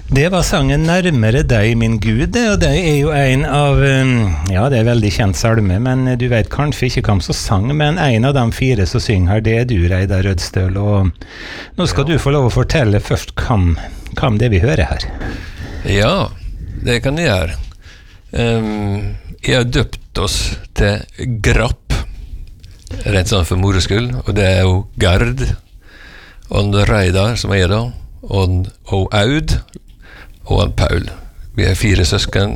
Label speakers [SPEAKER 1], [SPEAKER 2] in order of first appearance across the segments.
[SPEAKER 1] Det var sangen Nærmere deg, min Gud, og det jo en av, ja, det veldig kjent salme, men du vet kanskje ikke hvem som sang, men en av de fire som synger her, det du, Reidar Rødstøl, og nå skal du få lov å fortelle først hvem det vi hører her.
[SPEAKER 2] Ja, det kan jeg gjøre. Jeg har døpt oss til Grapp, rett sånn for moreskull, og det jo Gerd, og Reidar, som jeg da, og Aud, og han Paul. Vi fire søsken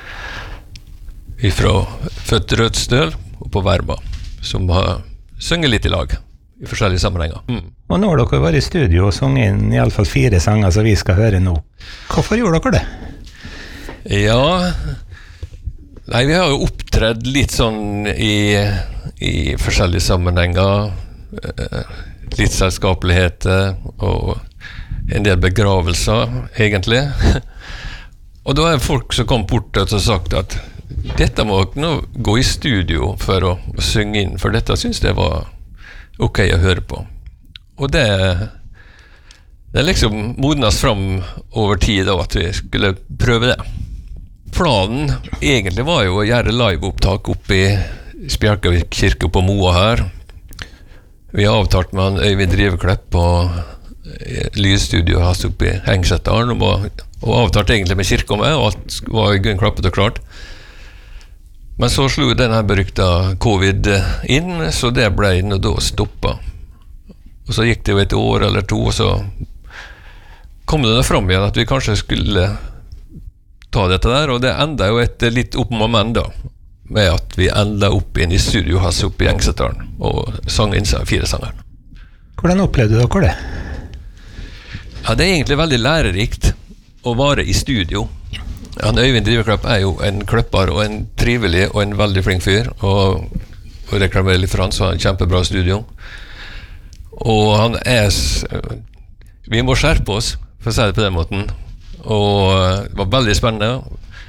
[SPEAKER 2] fra født Rødstøl og på Verma, som har sunget litt i lag i forskjellige sammenhenger.
[SPEAKER 1] Og nå har dere vært i studio og sunget inn i alle fall 4 sanger som vi skal høre nå. Hvorfor gjorde dere det?
[SPEAKER 2] Ja, nei, vi har jo opptredd litt sånn i forskjellige sammenhenger, litt selskapeligheter og en del begravelser, egentlig. Og da folk som kom bort og sagt at dette må nå gå i studio for å synge inn, for dette synes jeg var ok å høre på. Og det liksom modnes fram over tid da, at vi skulle prøve det. Planen egentlig var jo å gjøre liveopptak oppe i Spjelkavik kirke på Moa her. Vi har avtalt med han Øyvind Driveklepp på lydstudio her oppe i Hengsetdalen og avtalt egentlig med kirka med, og alt var i grunn klappet og klart. Men så slo denne berykta covid inn, så det ble nå da stoppet. Og så gikk det jo et år eller 2, og så kom det fram igjen at vi kanskje skulle ta dette der, og det enda jo et litt opp moment da, med at vi enda opp inn i studio her oppe i Hengsetdalen og sang inn seg 4 sanger.
[SPEAKER 1] Hvordan opplevde dere det?
[SPEAKER 2] Ja, det egentlig veldig lærerikt å være i studio. Han Øyvind Driveklepp jo en kløpper og en trivelig og en veldig flink fyr, og reklamerer litt for han, så har han kjempebra studio. Og han vi må skjerpe oss, for å si det på den måten, og det var veldig spennende.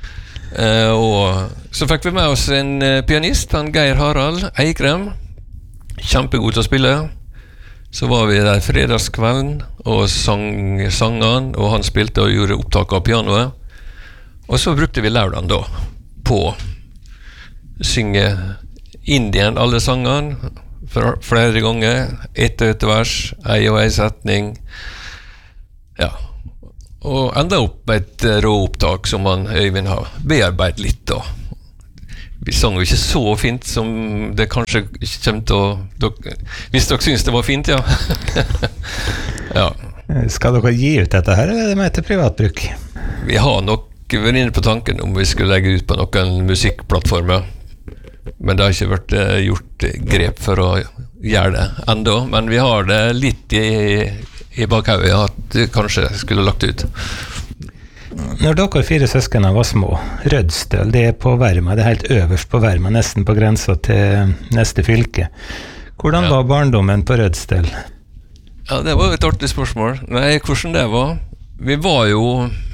[SPEAKER 2] Og så fikk vi med oss en pianist, han Geir Harald Eikrem, kjempegod til å spille. Så var vi der fredagskvelden og sang sangene, og han spilte og gjorde opptak av pianoet. Og så brukte vi lørdagen da på å synge inn igjen alle sangene flere ganger, ett og ett vers, ei og ei setning. Ja, og enda opp med et råopptak som han Øyvind har bearbeidet litt da. Vi sang jo ikke så fint som det kanskje kommer til å... Hvis dere synes det var fint, ja. Ja.
[SPEAKER 1] Skal dere gi ut dette her, eller er det mer til privatbruk?
[SPEAKER 2] Vi har nok vært inne på tanken om vi skulle legge ut på noen musikkplattformer. Men det har ikke vært gjort grep for å gjøre det enda. Men vi har det litt i bakhauget at det kanskje skulle lagt ut.
[SPEAKER 1] Når dere 4 søskene var små, Rødstøl, det på Verma, det helt øverst på Verma, nesten på grensa til neste fylke. Hvordan var barndommen på Rødstøl?
[SPEAKER 2] Ja, det var et artig spørsmål. Nei, hvordan det var? Vi var jo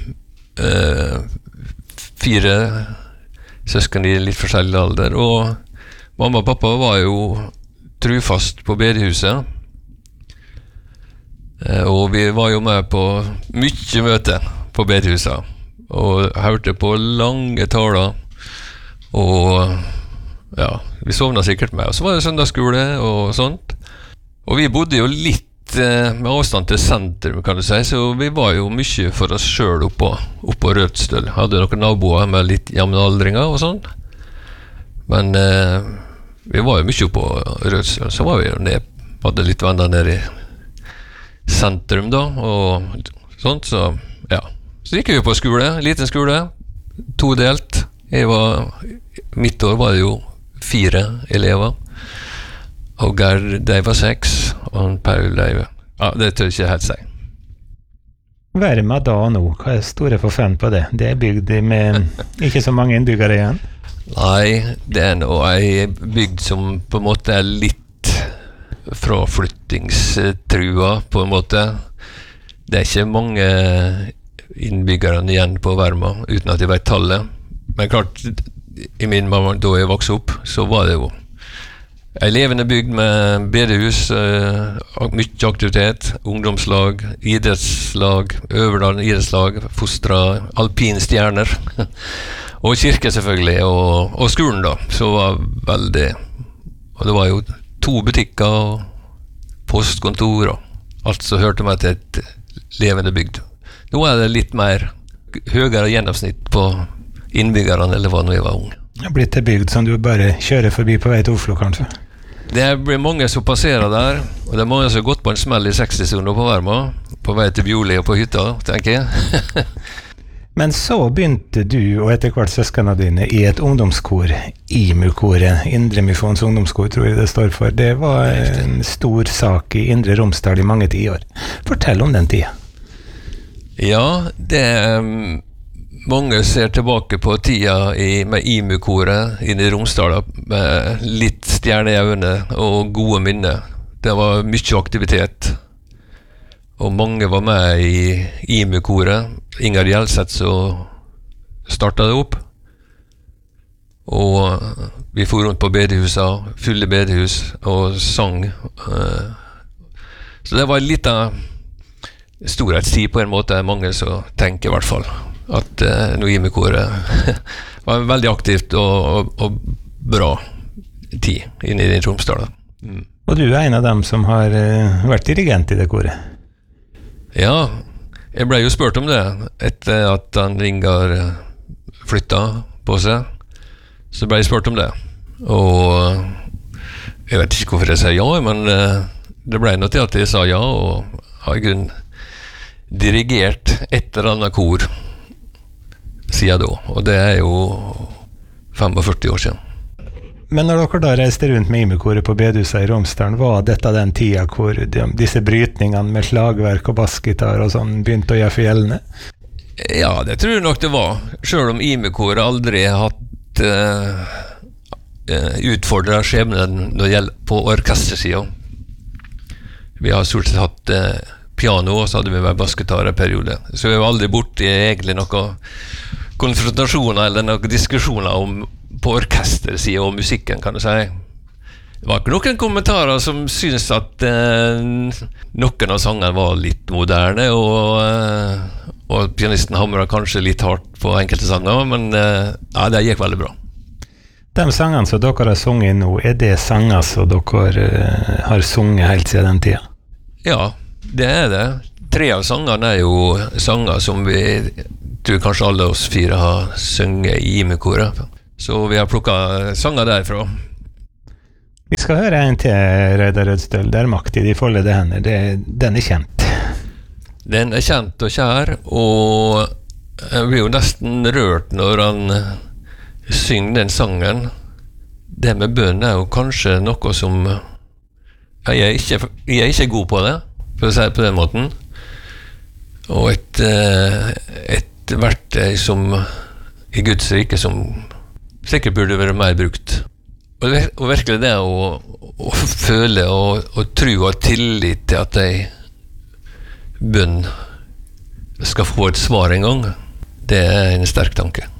[SPEAKER 2] 4 søsken i litt forskjellig alder, og mamma og pappa var jo trufast på bedehuset. Og vi var jo med på mye møte på bedehuset, og hørte på lange taler, og ja, vi sovna sikkert med, og så var det søndagsskole og sånt, og vi bodde jo litt med avstand til sentrum, kan du si, så vi var jo mye for oss selv oppå Rødstøl. Hadde noen naboer med litt jevnaldringer og sånt, men vi var jo mye oppå Rødstøl, så var vi jo ned, hadde litt venner nede i sentrum da, og sånt, så ja. Så gikk vi på skole, liten skole, 2-delt. Mitt år var det jo 4 elever. Og Gerd, de var 6, og Paul, ja, det tør jeg ikke helt si.
[SPEAKER 1] Verma da og nå, hva store forfenn på det? Det bygd med ikke så mange innbyggere igjen?
[SPEAKER 2] Nei, det nå en bygd som på en måte litt fraflyttingstrua, på en måte. Det ikke mange innbyggerne igjen på Verma, uten at jeg vet tallet. Men klart, i min mamma, da jeg vokste opp, så var det jo En levende bygd med bedehus, mye aktivitet, ungdomslag, idrettslag, Øverdalen idrettslag, fostra alpinstjerner, og kirke selvfølgelig, og skolen da, så var veldig, og det var jo 2 butikker, og postkontor, og alt som hørte meg til et levende bygd. Nå det litt mer høyere gjennomsnitt på innbyggerne, eller hva når jeg var ung.
[SPEAKER 1] Det har blitt til bygd som du bare kjører forbi på vei til Oslo, kanskje?
[SPEAKER 2] Det blir mange som passerer der, og det mange som har gått på en smell i 60-sonen på Verma, på vei til Bjoli og på hytta, tenker jeg.
[SPEAKER 1] Men så begynte du, og etter hvert søskene dine, i et ungdomskor, IMU-koret, Indremisjons ungdomskor, tror jeg det står for. Det var en stor sak i Indre Romsdal i mange tiår. Fortell om den tida.
[SPEAKER 2] Ja, mange ser tilbake på tida med IMU-koret inne i Romsdal med litt stjerne i øynene og gode minner. Det var mye aktivitet, og mange var med i IMU-koret. Ingar Gjelseth så startet det opp, og vi for rundt på bedehusa, fulle bedehus, og sang. Så det var en liten storhetstid på en måte, mange som tenker i hvert fall at IMU-koret var en veldig aktivt og bra tid inne i Tromsdal.
[SPEAKER 1] Og du en av dem som har vært dirigent i det koret?
[SPEAKER 2] Ja, jeg ble jo spurt om det etter at han Ingar flyttet på seg, så ble jeg spurt om det, og jeg vet ikke hvorfor jeg sa ja, men det ble noe til at jeg sa ja, og har i grunn dirigert et eller annet kor siden da, og det jo 45 år siden.
[SPEAKER 1] Men når dere da reiste rundt med IMU-koret på bedehuset i Romsdalen, var dette den tida hvor disse brytningene med slagverk og bassgitar og sånn begynte å gjøre for gjeldende?
[SPEAKER 2] Ja, det tror jeg nok det var, selv om IMU-koret aldri har hatt utfordret skjebnen når det gjelder på orkestersiden. Vi har stort sett hatt piano, og så hadde vi med bassgitar en periode. Så vi var aldri borte i egentlig noen konfrontasjoner eller noen diskusjoner om på orkestersiden og musikken, kan du si. Det var ikke noen kommentarer som synes at noen av sangene var litt moderne, og pianisten hamret kanskje litt hardt på enkelte sanger, men ja, det gikk veldig bra.
[SPEAKER 1] De sangene som dere har sunget nå, det sanger som dere har sunget helt siden den tida?
[SPEAKER 2] Ja, det det. 3 av sangene jo sanger som vi tror kanskje alle oss 4 har sunget i IMU-koret. Så vi har plukket sanger derfra.
[SPEAKER 1] Vi skal høre en til, Reidar Rødstøl. Det makt i de foldede hender. Den kjent.
[SPEAKER 2] Den kjent og kjær, og jeg blir jo nesten rørt når han synger den sangen. Det med bønn jo kanskje noe som jeg ikke god på det, for å si det på den måten. Og et verktøy som i Guds rike som sikkert burde være mer brukt. Og virkelig det å føle og tro og tillit til at bønn skal få et svar en gang, det en sterk tanke.